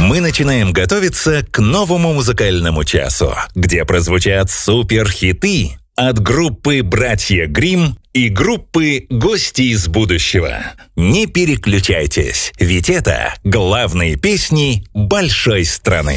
Мы начинаем готовиться к новому музыкальному часу, где прозвучат суперхиты от группы «Братья Гримм» и группы «Гости из будущего». Не переключайтесь, ведь это главные песни большой страны.